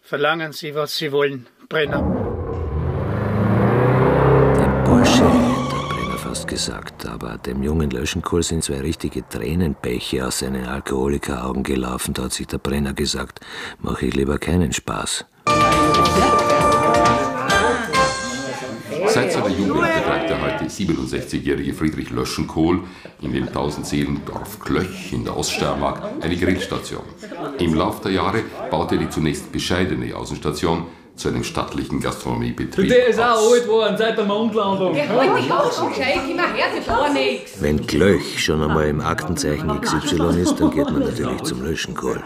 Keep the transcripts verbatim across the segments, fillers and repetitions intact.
Verlangen Sie, was Sie wollen, Brenner. Dem Bursche hätte der Brenner fast gesagt, aber dem jungen Löschenkohl sind zwei richtige Tränenbäche aus seinen Alkoholikeraugen gelaufen. Da hat sich der Brenner gesagt, mache ich lieber keinen Spaß. Seit seiner Jugend betreibt der heute siebenundsechzigjährige Friedrich Löschenkohl in dem Tausendseelendorf Klöch in der Oststeiermark eine Grillstation. Im Lauf der Jahre baute er die zunächst bescheidene Außenstation zu einem stattlichen Gastronomiebetrieb. Der ist auch alt geworden seit der Mondlandung. Der holt dich auch schon gescheit, gib mir her, das war nix. Wenn Klöch schon einmal im Aktenzeichen X Y ist, dann geht man natürlich zum Löschenkohl.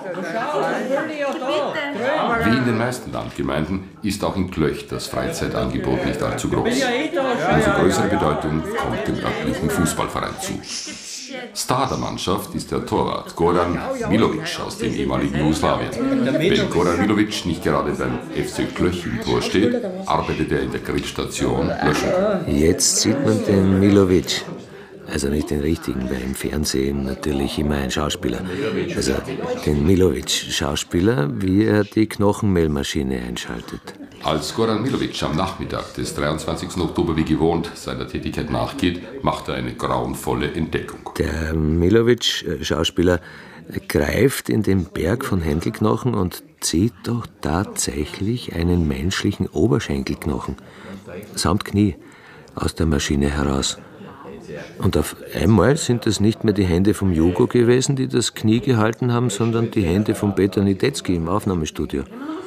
Wie in den meisten Landgemeinden ist auch in Klöch das Freizeitangebot nicht allzu groß. Umso größere Bedeutung kommt dem örtlichen Fußballverein zu. Star der Mannschaft ist der Torwart Goran Milovic aus dem ehemaligen Jugoslawien. Wenn Goran Milovic nicht gerade beim F C Klöch im Tor steht, arbeitet er in der Grillstation Löschenkohl. Jetzt sieht man den Milovic. Also nicht den richtigen, weil im Fernsehen natürlich immer ein Schauspieler. Also den Milovic-Schauspieler, wie er die Knochenmehlmaschine einschaltet. Als Goran Milovic am Nachmittag des dreiundzwanzigsten Oktober wie gewohnt seiner Tätigkeit nachgeht, macht er eine grauenvolle Entdeckung. Der Milovic-Schauspieler greift in den Berg von Händelknochen und zieht doch tatsächlich einen menschlichen Oberschenkelknochen samt Knie aus der Maschine heraus. Und auf einmal sind es nicht mehr die Hände vom Jugo gewesen, die das Knie gehalten haben, sondern die Hände von Peter Niedetzky im Aufnahmestudio.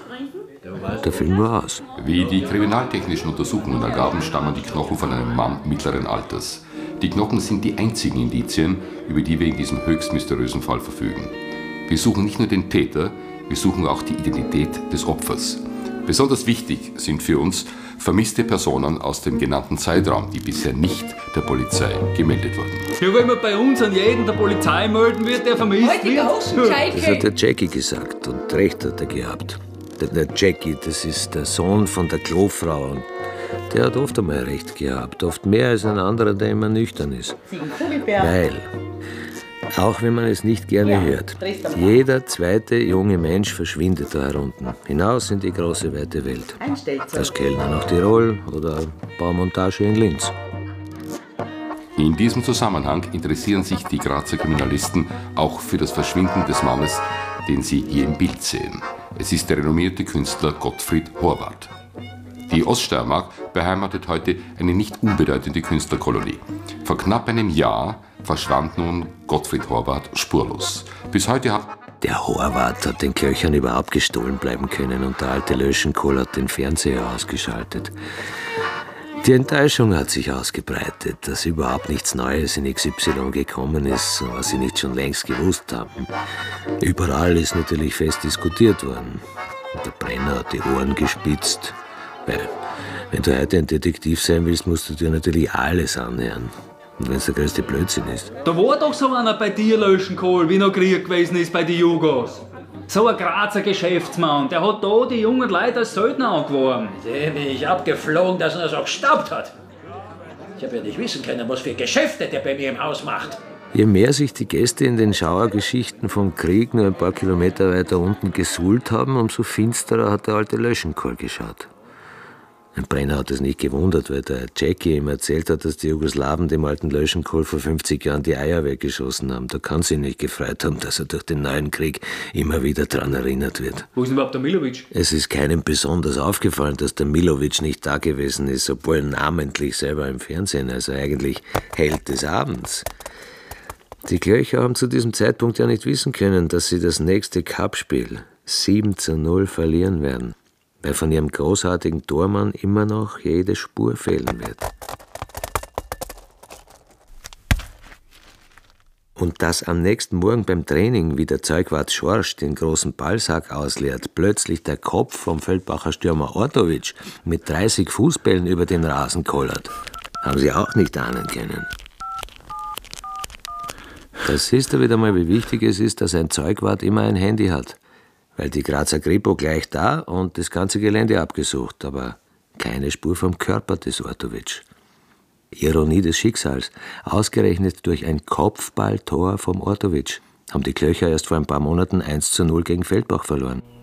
Der Film war aus. Wie die kriminaltechnischen Untersuchungen ergaben, stammen die Knochen von einem Mann mittleren Alters. Die Knochen sind die einzigen Indizien, über die wir in diesem höchst mysteriösen Fall verfügen. Wir suchen nicht nur den Täter, wir suchen auch die Identität des Opfers. Besonders wichtig sind für uns vermisste Personen aus dem genannten Zeitraum, die bisher nicht der Polizei gemeldet wurden. Ja, wenn man bei uns an jeden der Polizei melden wird, der vermisst wird. Das hat der Jackie gesagt und recht hat er gehabt. Der, der Jackie, das ist der Sohn von der Klofrau und der hat oft einmal recht gehabt, oft mehr als ein anderer, der immer nüchtern ist. Weil, auch wenn man es nicht gerne hört, jeder zweite junge Mensch verschwindet da herunten, hinaus in die große, weite Welt. Das Kellner nach Tirol oder Baumontage in Linz. In diesem Zusammenhang interessieren sich die Grazer Kriminalisten auch für das Verschwinden des Mannes, den Sie hier im Bild sehen. Es ist der renommierte Künstler Gottfried Horvath. Die Oststeiermark beheimatet heute eine nicht unbedeutende Künstlerkolonie. Vor knapp einem Jahr verschwand nun Gottfried Horvath spurlos. Bis heute hat Der Horvath hat den Köchern überhaupt gestohlen bleiben können und der alte Löschenkohl hat den Fernseher ausgeschaltet. Die Enttäuschung hat sich ausgebreitet, dass überhaupt nichts Neues in X Y gekommen ist, was sie nicht schon längst gewusst haben. Überall ist natürlich fest diskutiert worden. Der Brenner hat die Ohren gespitzt. Weil, wenn du heute ein Detektiv sein willst, musst du dir natürlich alles anhören. Und wenn es der größte Blödsinn ist. Da war doch so einer bei dir, Löschenkohl, wie noch Krieg gewesen ist bei den Jugos. So ein Grazer Geschäftsmann, der hat da die jungen Leute als Söldner angeworben. Dem bin ich abgeflogen, dass er so gestaubt hat. Ich habe ja nicht wissen können, was für Geschäfte der bei mir im Haus macht. Je mehr sich die Gäste in den Schauergeschichten vom Krieg nur ein paar Kilometer weiter unten gesuhlt haben, umso finsterer hat der alte Löschenkohl geschaut. Ein Brenner hat es nicht gewundert, weil der Jackie ihm erzählt hat, dass die Jugoslawen dem alten Löschenkohl vor fünfzig Jahren die Eier weggeschossen haben. Da kann sie nicht gefreut haben, dass er durch den neuen Krieg immer wieder daran erinnert wird. Wo ist denn überhaupt der Milovic? Es ist keinem besonders aufgefallen, dass der Milovic nicht da gewesen ist, obwohl namentlich selber im Fernsehen, also eigentlich Held des Abends. Die Klöcher haben zu diesem Zeitpunkt ja nicht wissen können, dass sie das nächste Cup-Spiel sieben zu null verlieren werden, weil von ihrem großartigen Tormann immer noch jede Spur fehlen wird. Und dass am nächsten Morgen beim Training, wie der Zeugwart Schorsch den großen Ballsack ausleert, plötzlich der Kopf vom Feldbacher Stürmer Ortovic mit dreißig Fußbällen über den Rasen kollert, haben sie auch nicht ahnen können. Da siehst du wieder mal, wie wichtig es ist, dass ein Zeugwart immer ein Handy hat. Weil die Grazer Kripo gleich da und das ganze Gelände abgesucht, aber keine Spur vom Körper des Ortovic. Ironie des Schicksals. Ausgerechnet durch ein Kopfballtor vom Ortovic haben die Klöcher erst vor ein paar Monaten eins zu null gegen Feldbach verloren.